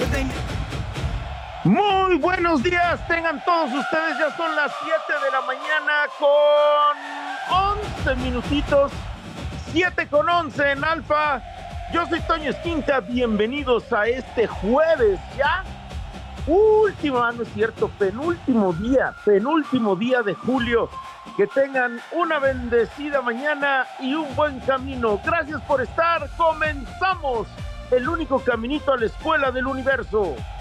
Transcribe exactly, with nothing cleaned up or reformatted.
Muy buenos días, tengan todos ustedes, ya son las siete de la mañana con once minutitos, siete con once en Alfa. Yo soy Toño Esquinca, bienvenidos a este jueves ya, último, ah, no es cierto, penúltimo día, penúltimo día de julio. Que tengan una bendecida mañana y un buen camino. Gracias por estar, comenzamos el único caminito a la escuela del universo.